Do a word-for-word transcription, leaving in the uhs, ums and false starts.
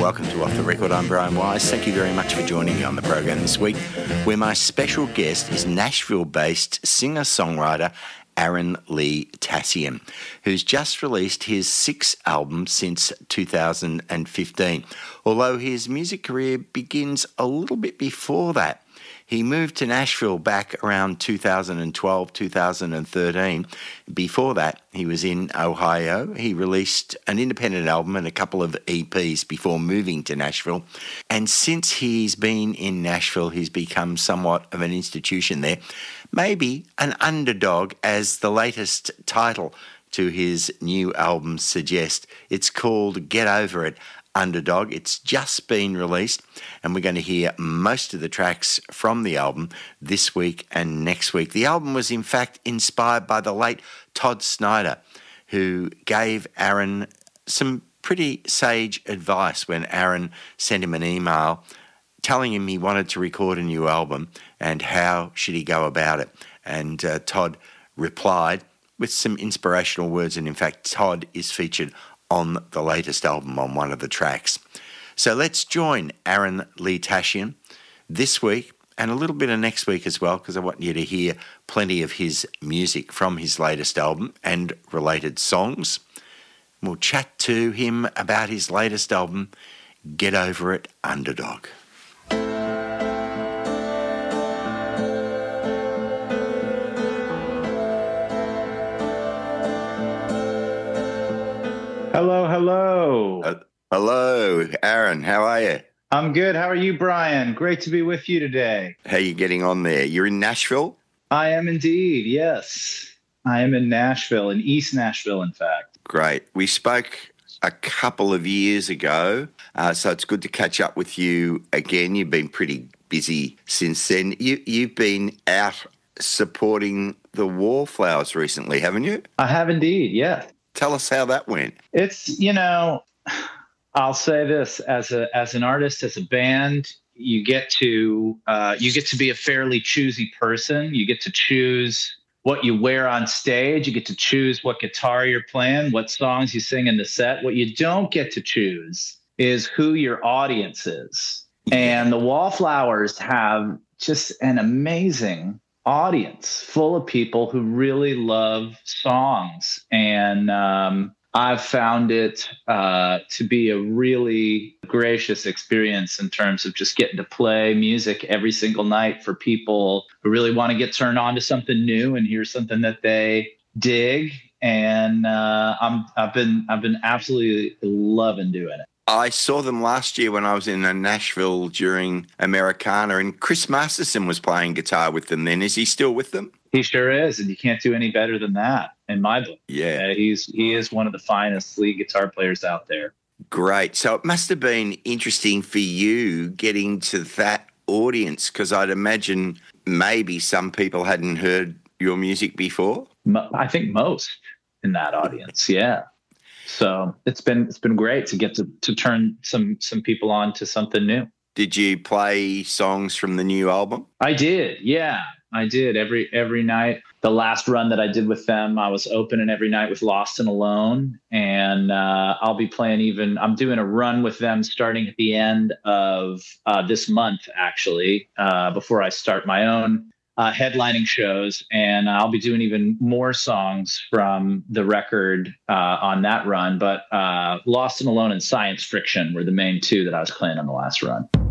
welcome to Off the Record. I'm Brian Wise. Thank you very much for joining me on the program this week, where my special guest is Nashville-based singer-songwriter Aaron Lee Tassian, who's just released his sixth album since two thousand fifteen, although his music career begins a little bit before that. He moved to Nashville back around two thousand twelve, two thousand thirteen. Before that, he was in Ohio. He released an independent album and a couple of E Ps before moving to Nashville. And since he's been in Nashville, he's become somewhat of an institution there. Maybe an underdog, as the latest title to his new album suggests. It's called Get Over It, Underdog. It's just been released, and we're going to hear most of the tracks from the album this week and next week. The album was in fact inspired by the late Todd Snider, who gave Aaron some pretty sage advice when Aaron sent him an email telling him he wanted to record a new album and how should he go about it. And uh, Todd replied with some inspirational words, and in fact Todd is featured on the latest album on one of the tracks. So let's join Aaron Lee Tassian this week and a little bit of next week as well, because I want you to hear plenty of his music from his latest album and related songs. We'll chat to him about his latest album, Get Over It, Underdog. Hello, hello. Uh, hello, Aaron. How are you? I'm good. How are you, Brian? Great to be with you today. How are you getting on there? You're in Nashville? I am indeed, yes. I am in Nashville, in East Nashville, in fact. Great. We spoke a couple of years ago, uh, so it's good to catch up with you again. You've been pretty busy since then. You, you've been out supporting the Wallflowers recently, haven't you? I have indeed, yes. Tell us how that went. It's, you know, I'll say this, as a as an artist, as a band, you get to uh, you get to be a fairly choosy person. You get to choose what you wear on stage. You get to choose what guitar you're playing, what songs you sing in the set. What you don't get to choose is who your audience is. And the Wallflowers have just an amazing audience full of people who really love songs. And um, I've found it uh, to be a really gracious experience in terms of just getting to play music every single night for people who really want to get turned on to something new and hear something that they dig. And uh, I'm, I've been I've been absolutely loving doing it. I saw them last year when I was in Nashville during Americana, and Chris Masterson was playing guitar with them then. Is he still with them? He sure is, and you can't do any better than that in my book. Yeah. Uh, he's he is one of the finest lead guitar players out there. Great. So it must have been interesting for you getting to that audience, because I'd imagine maybe some people hadn't heard your music before. I think most in that audience, yeah. So it's been it's been great to get to, to turn some some people on to something new. Did you play songs from the new album? I did, yeah, I did every every night. The last run that I did with them, I was opening every night with Lost and Alone, and uh, I'll be playing even. I'm doing a run with them starting at the end of uh, this month, actually, uh, before I start my own Uh, headlining shows, and I'll be doing even more songs from the record uh, on that run. But uh, Lost and Alone and Science Friction were the main two that I was playing on the last run.